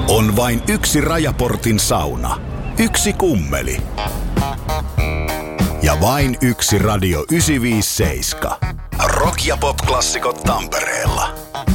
On vain yksi Rajaportin sauna, yksi kummeli ja vain yksi Radio 957. Rock- ja pop-klassikot Tampereella.